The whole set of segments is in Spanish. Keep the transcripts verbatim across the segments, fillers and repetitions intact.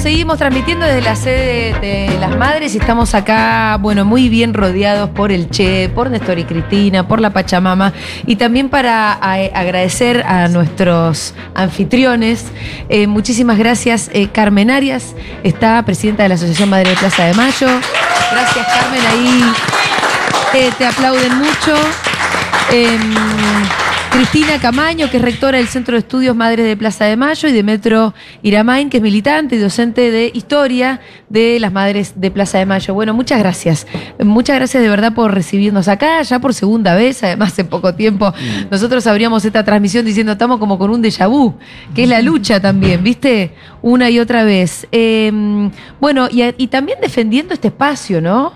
seguimos transmitiendo desde la sede de Las Madres y estamos acá, bueno, muy bien rodeados por el Che, por Néstor y Cristina, por la Pachamama y también para a, agradecer a nuestros anfitriones. Eh, muchísimas gracias, eh, Carmen Arias, está presidenta de la Asociación Madre de Plaza de Mayo. Gracias, Carmen, ahí eh, te aplauden mucho. Eh, Cristina Camaño, que es rectora del Centro de Estudios Madres de Plaza de Mayo, y Demetrio Iramain, que es militante y docente de Historia de las Madres de Plaza de Mayo. Bueno, muchas gracias. Muchas gracias de verdad por recibirnos acá, ya por segunda vez, además en poco tiempo. Nosotros abríamos esta transmisión diciendo estamos como con un déjà vu, que es la lucha también, ¿viste? Una y otra vez. Eh, bueno, y, y también defendiendo este espacio, ¿no?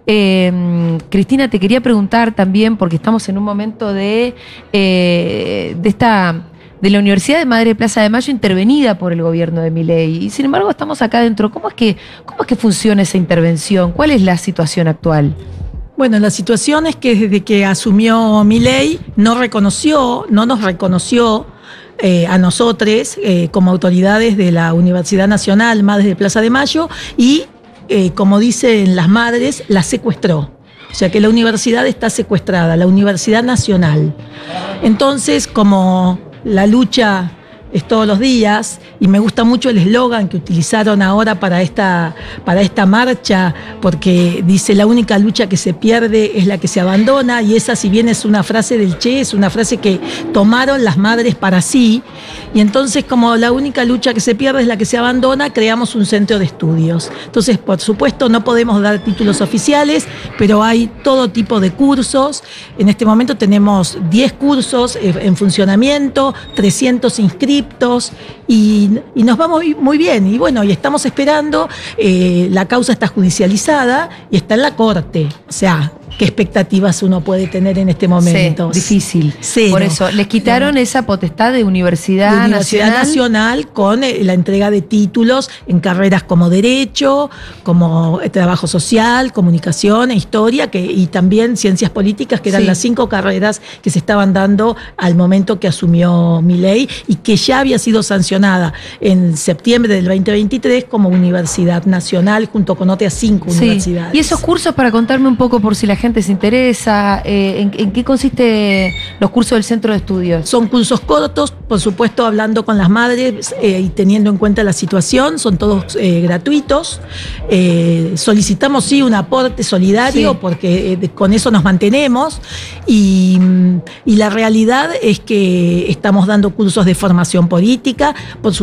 Eh, Cristina, te quería preguntar también, porque estamos en un momento de... Eh, de esta de la Universidad de Madre de Plaza de Mayo intervenida por el gobierno de Milei. Y sin embargo estamos acá adentro. ¿Cómo es que, cómo es que funciona esa intervención? ¿Cuál es la situación actual? Bueno, la situación es que desde que asumió Milei no reconoció, no nos reconoció eh, a nosotros eh, como autoridades de la Universidad Nacional Madres de Plaza de Mayo y, eh, como dicen las madres, la secuestró. O sea que la universidad está secuestrada, la Universidad Nacional. Entonces, como la lucha es todos los días, y me gusta mucho el eslogan que utilizaron ahora para esta, para esta marcha, porque dice la única lucha que se pierde es la que se abandona, y esa, si bien es una frase del Che, es una frase que tomaron las madres para sí, y entonces como la única lucha que se pierde es la que se abandona, creamos un centro de estudios. Entonces, por supuesto, no podemos dar títulos oficiales, pero hay todo tipo de cursos. En este momento tenemos diez cursos en funcionamiento, trescientos inscriptos, y, y nos va muy, muy bien. Y bueno, y estamos esperando, eh, la causa está judicializada y está en la corte. O sea, ¿qué expectativas uno puede tener en este momento? Sí, difícil. Cero. Por eso, les quitaron esa potestad de Universidad, de Universidad Nacional. Nacional con eh, la entrega de títulos en carreras como Derecho, como eh, Trabajo Social, Comunicación e Historia, que, y también Ciencias Políticas, que eran Sí. las cinco carreras que se estaban dando al momento que asumió Milei y que ya había sido sancionada en septiembre del veinte veintitrés como Universidad Nacional junto con otras cinco Sí. universidades. Y esos cursos, para contarme un poco por si la gente se interesa, eh, ¿en, ¿en qué consiste los cursos del Centro de Estudios? Son cursos cortos, por supuesto, hablando con las madres eh, y teniendo en cuenta la situación, son todos eh, gratuitos. Eh, solicitamos, sí, un aporte solidario, sí, porque eh, de, con eso nos mantenemos. Y, y la realidad es que estamos dando cursos de formación política, por